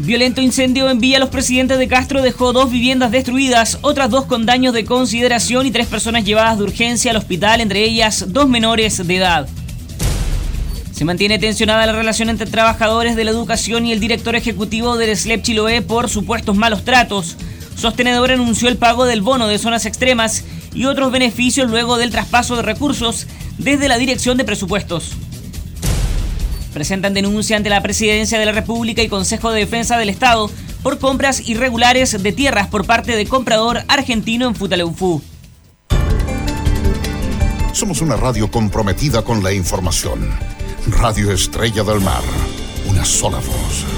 Violento incendio en Villa Los Presidentes de Castro dejó 2 viviendas destruidas, otras 2 con daños de consideración y 3 personas llevadas de urgencia al hospital, entre ellas 2 menores de edad. Se mantiene tensionada la relación entre trabajadores de la educación y el director ejecutivo del SLEP Chiloé por supuestos malos tratos. Sostenedor anunció el pago del bono de zonas extremas y otros beneficios luego del traspaso de recursos desde la Dirección de Presupuestos. Presentan denuncia ante la Presidencia de la República y Consejo de Defensa del Estado por compras irregulares de tierras por parte de comprador argentino en Futaleufú. Somos una radio comprometida con la información. Radio Estrella del Mar, una sola voz.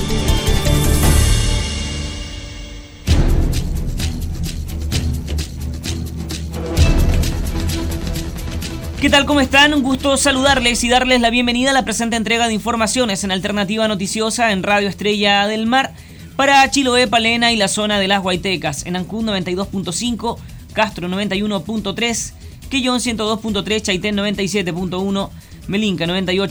¿Qué tal? ¿Cómo están? Un gusto saludarles y darles la bienvenida a la presente entrega de informaciones en Alternativa Noticiosa en Radio Estrella del Mar para Chiloé, Palena y la zona de las Guaitecas, en Ancud 92.5, Castro 91.3, Quillón 102.3, Chaitén 97.1, Melinca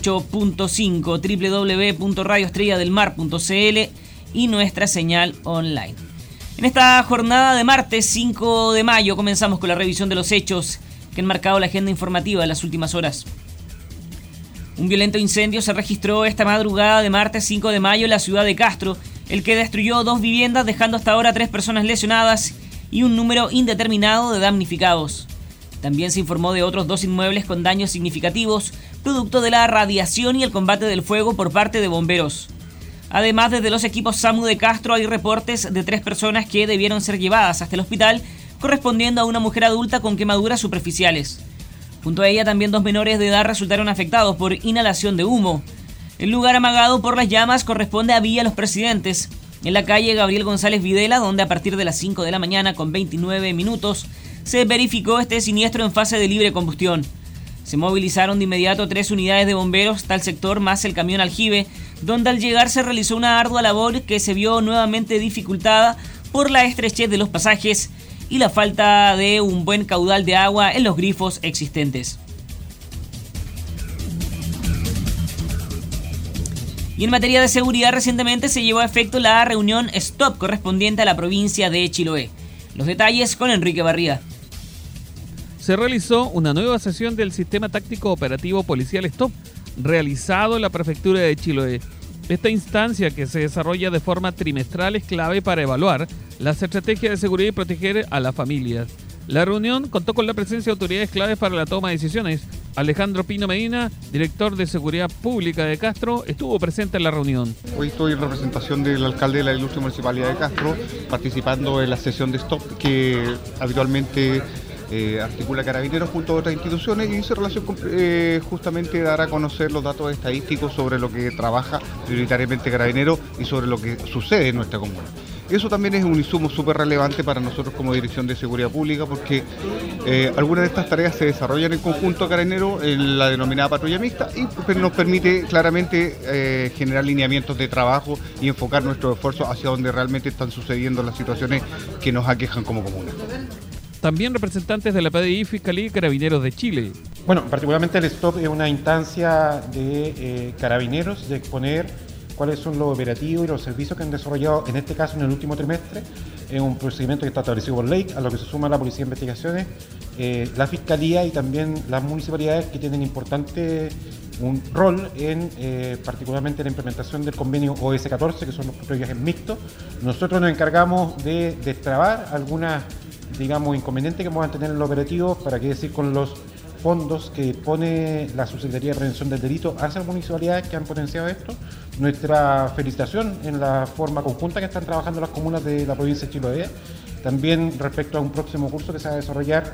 98.5, www.radioestrelladelmar.cl y nuestra señal online. En esta jornada de martes 5 de mayo comenzamos con la revisión de los hechos que han marcado la agenda informativa de las últimas horas. Un violento incendio se registró esta madrugada de martes 5 de mayo en la ciudad de Castro, el que destruyó 2 viviendas, dejando hasta ahora 3 personas lesionadas y un número indeterminado de damnificados. También se informó de otros 2 inmuebles con daños significativos, producto de la radiación y el combate del fuego por parte de bomberos. Además, desde los equipos SAMU de Castro hay reportes de 3 personas que debieron ser llevadas hasta el hospital, correspondiendo a una mujer adulta con quemaduras superficiales. Junto a ella también 2 menores de edad resultaron afectados por inhalación de humo. El lugar amagado por las llamas corresponde a Villa Los Presidentes, en la calle Gabriel González Videla, donde a partir de las 5 de la mañana con 29 minutos se verificó este siniestro en fase de libre combustión. Se movilizaron de inmediato 3 unidades de bomberos hasta el sector más el camión aljibe, donde al llegar se realizó una ardua labor que se vio nuevamente dificultada por la estrechez de los pasajes y la falta de un buen caudal de agua en los grifos existentes. Y en materia de seguridad, recientemente se llevó a efecto la reunión STOP correspondiente a la provincia de Chiloé. Los detalles con Enrique Barría. Se realizó una nueva sesión del Sistema Táctico Operativo Policial STOP, realizado en la Prefectura de Chiloé. Esta instancia, que se desarrolla de forma trimestral, es clave para evaluar las estrategias de seguridad y proteger a las familias. La reunión contó con la presencia de autoridades claves para la toma de decisiones. Alejandro Pino Medina, director de Seguridad Pública de Castro, estuvo presente en la reunión. Hoy estoy en representación del alcalde de la ilustre municipalidad de Castro, participando en la sesión de STOP que habitualmente articula Carabineros junto a otras instituciones y su relación justamente dar a conocer los datos estadísticos sobre lo que trabaja prioritariamente Carabineros y sobre lo que sucede en nuestra comuna. Eso también es un insumo súper relevante para nosotros como Dirección de Seguridad Pública porque algunas de estas tareas se desarrollan en conjunto a Carabineros en la denominada patrulla mixta y nos permite claramente generar lineamientos de trabajo y enfocar nuestros esfuerzos hacia donde realmente están sucediendo las situaciones que nos aquejan como comuna. También representantes de la PDI, Fiscalía y Carabineros de Chile. Bueno, particularmente el STOP es una instancia de Carabineros de exponer cuáles son los operativos y los servicios que han desarrollado, en este caso en el último trimestre, en un procedimiento que está establecido por ley, a lo que se suma la Policía de Investigaciones, la Fiscalía y también las municipalidades que tienen un rol en particularmente la implementación del convenio OS-14, que son los patrullajes mixtos. Nosotros nos encargamos de destrabar algunas inconvenientes que puedan tener en los operativos, para qué decir con los fondos que pone la Subsecretaría de Prevención del Delito hacia las municipalidades que han potenciado esto. Nuestra felicitación en la forma conjunta que están trabajando las comunas de la provincia de Chiloé. También respecto a un próximo curso que se va a desarrollar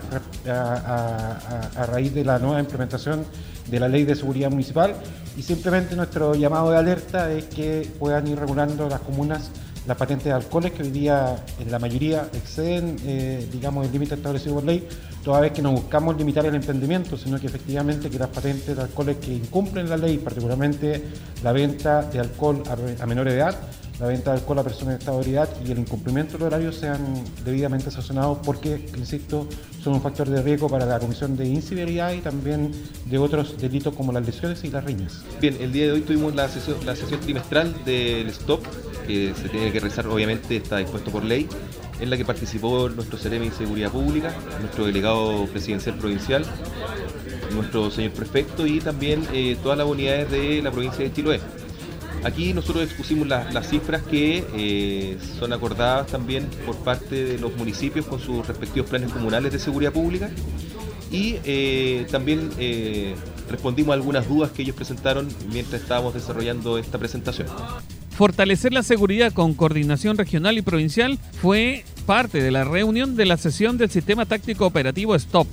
a raíz de la nueva implementación de la Ley de Seguridad Municipal, y simplemente nuestro llamado de alerta es que puedan ir regulando las comunas las patentes de alcoholes, que hoy día en la mayoría exceden el límite establecido por ley, toda vez que no buscamos limitar el emprendimiento, sino que efectivamente que las patentes de alcoholes que incumplen la ley, particularmente la venta de alcohol a menores de edad, la venta de alcohol a personas en estado de ebriedad y el incumplimiento del horario sean debidamente sancionados porque, insisto, son un factor de riesgo para la comisión de incivilidad y también de otros delitos como las lesiones y las riñas. Bien, el día de hoy tuvimos la sesión trimestral del STOP, que se tiene que realizar, obviamente está dispuesto por ley, en la que participó nuestro Ceremi de Seguridad Pública, nuestro delegado presidencial provincial, nuestro señor prefecto y también todas las unidades de la provincia de Chiloé. Aquí nosotros expusimos las cifras que son acordadas también por parte de los municipios con sus respectivos planes comunales de seguridad pública y también respondimos a algunas dudas que ellos presentaron mientras estábamos desarrollando esta presentación. Fortalecer la seguridad con coordinación regional y provincial fue parte de la reunión de la sesión del Sistema Táctico Operativo STOP.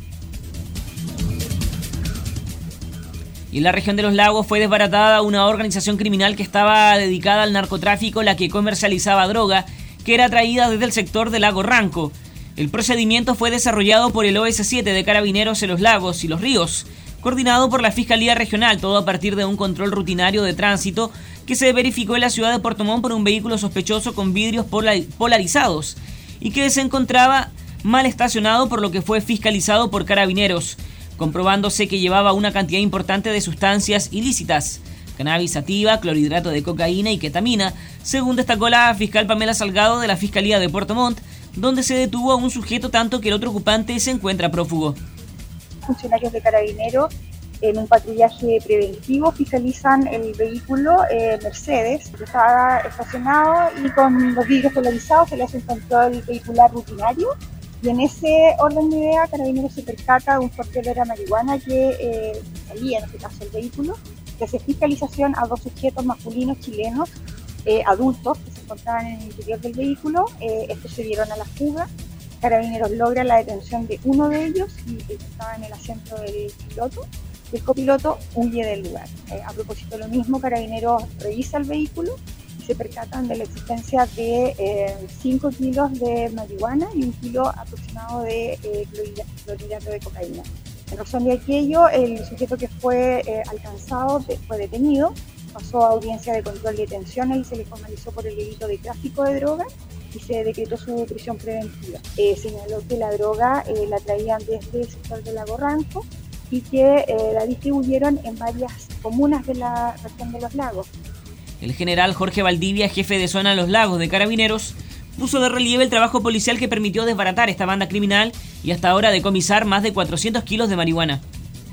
Y en la región de los lagos fue desbaratada una organización criminal que estaba dedicada al narcotráfico, la que comercializaba droga que era traída desde el sector del lago Ranco. El procedimiento fue desarrollado por el OS7 de Carabineros en los Lagos y los Ríos, coordinado por la Fiscalía Regional, todo a partir de un control rutinario de tránsito que se verificó en la ciudad de Puerto Montt por un vehículo sospechoso con vidrios polarizados y que se encontraba mal estacionado, por lo que fue fiscalizado por Carabineros, comprobándose que llevaba una cantidad importante de sustancias ilícitas, cannabis sativa, clorhidrato de cocaína y ketamina, según destacó la fiscal Pamela Salgado de la Fiscalía de Puerto Montt, donde se detuvo a un sujeto tanto que el otro ocupante se encuentra prófugo. Funcionarios de Carabineros en un patrullaje preventivo fiscalizan el vehículo Mercedes que estaba estacionado y con los vidrios polarizados se le hace un control vehicular rutinario. Y en ese orden de idea, Carabineros se percata de un porte de marihuana que salía, en este caso, el vehículo, que hace fiscalización a 2 sujetos masculinos chilenos, adultos, que se encontraban en el interior del vehículo. Estos se dieron a la fuga. Carabineros logra la detención de uno de ellos y el que estaba en el asiento del piloto. El copiloto huye del lugar. A propósito de lo mismo, Carabineros revisa el vehículo y se percatan de la existencia de 5 kilos de marihuana y 1 kilo aproximado de clorhidrato de cocaína. En razón de aquello, el sujeto que fue alcanzado fue detenido, pasó a audiencia de control y detención y se le formalizó por el delito de tráfico de drogas y se decretó su prisión preventiva. Señaló que la droga la traían desde el sector del lago Ranco y que la distribuyeron en varias comunas de la región de los lagos. El general Jorge Valdivia, jefe de zona Los Lagos de Carabineros, puso de relieve el trabajo policial que permitió desbaratar esta banda criminal y hasta ahora decomisar más de 400 kilos de marihuana.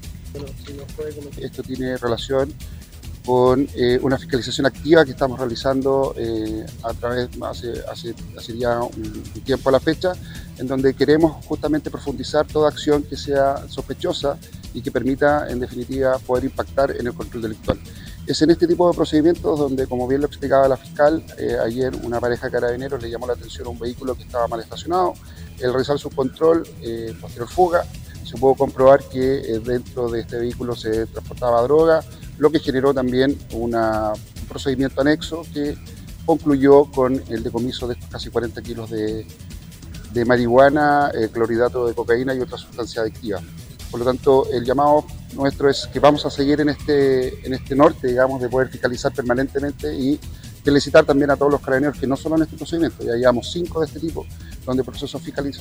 Esto tiene relación con una fiscalización activa que estamos realizando a través, hace ya un tiempo a la fecha, en donde queremos justamente profundizar toda acción que sea sospechosa y que permita, en definitiva, poder impactar en el control delictual. Es en este tipo de procedimientos donde, como bien lo explicaba la fiscal, ayer una pareja de carabineros le llamó la atención a un vehículo que estaba mal estacionado. El realizar su control, posterior fuga, se pudo comprobar que dentro de este vehículo se transportaba droga, lo que generó también un procedimiento anexo que concluyó con el decomiso de estos casi 40 kilos de marihuana, clorhidrato de cocaína y otra sustancia adictiva. Por lo tanto, el llamado nuestro es que vamos a seguir en este norte, digamos, de poder fiscalizar permanentemente y felicitar también a todos los carabineros que no solo en este procedimiento, ya llevamos 5 de este tipo, donde por procesos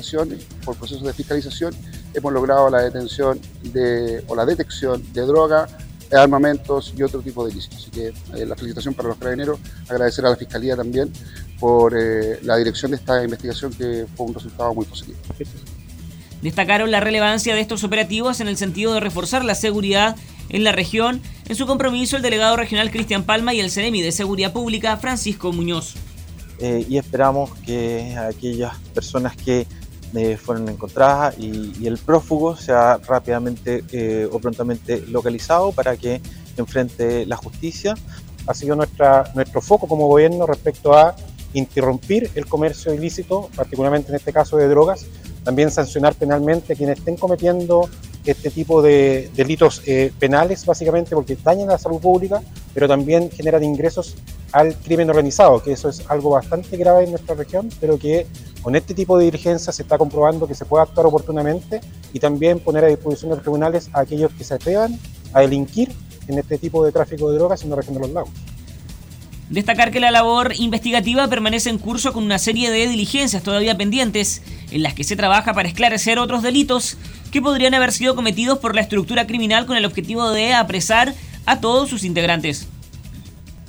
de fiscalización hemos logrado la detención o la detección de droga, armamentos y otro tipo de ilícitos. Así que la felicitación para los carabineros, agradecer a la Fiscalía también por la dirección de esta investigación que fue un resultado muy positivo. Destacaron la relevancia de estos operativos en el sentido de reforzar la seguridad en la región. En su compromiso, el delegado regional Cristian Palma y el Ceremi de Seguridad Pública Francisco Muñoz. Y esperamos que aquellas personas que fueron encontradas y el prófugo sea rápidamente o prontamente localizado para que enfrente la justicia. Ha sido nuestro foco como gobierno respecto a interrumpir el comercio ilícito, particularmente en este caso de drogas, también sancionar penalmente a quienes estén cometiendo este tipo de delitos penales, básicamente porque dañan a la salud pública, pero también generan ingresos al crimen organizado, que eso es algo bastante grave en nuestra región, pero que con este tipo de diligencias se está comprobando que se puede actuar oportunamente y también poner a disposición de los tribunales a aquellos que se atrevan a delinquir en este tipo de tráfico de drogas en la región de los lagos. Destacar que la labor investigativa permanece en curso con una serie de diligencias todavía pendientes en las que se trabaja para esclarecer otros delitos que podrían haber sido cometidos por la estructura criminal con el objetivo de apresar a todos sus integrantes.